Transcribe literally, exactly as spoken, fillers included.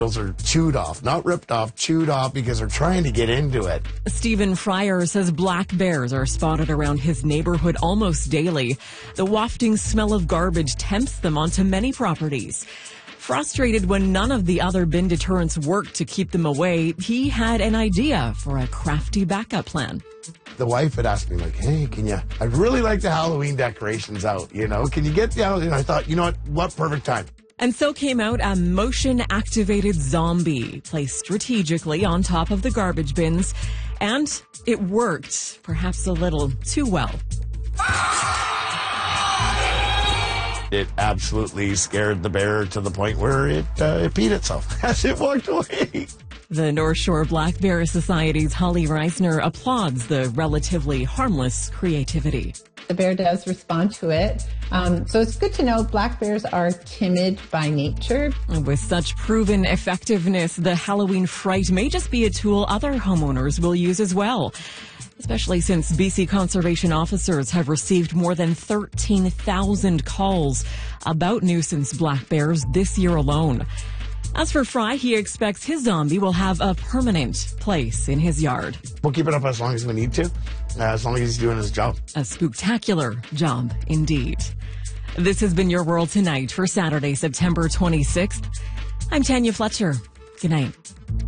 Those are chewed off, not ripped off, chewed off because they're trying to get into it. Stephen Fryer says black bears are spotted around his neighborhood almost daily. The wafting smell of garbage tempts them onto many properties. Frustrated when none of the other bin deterrents worked to keep them away, he had an idea for a crafty backup plan. The wife had asked me, like, hey, can you, I'd really like the Halloween decorations out, you know? Can you get the Halloween? And I thought, you know what, what perfect time. And so came out a motion-activated zombie placed strategically on top of the garbage bins. And it worked, perhaps a little too well. It absolutely scared the bear to the point where it, uh, it peed itself as it walked away. The North Shore Black Bear Society's Holly Reisner applauds the relatively harmless creativity. The bear does respond to it. Um, so it's good to know black bears are timid by nature. With such proven effectiveness, the Halloween fright may just be a tool other homeowners will use as well. Especially since B C conservation officers have received more than thirteen thousand calls about nuisance black bears this year alone. As for Fry, he expects his zombie will have a permanent place in his yard. We'll keep it up as long as we need to, uh, as long as he's doing his job. A spooktacular job, indeed. This has been Your World Tonight for Saturday, September twenty-sixth. I'm Tanya Fletcher. Good night.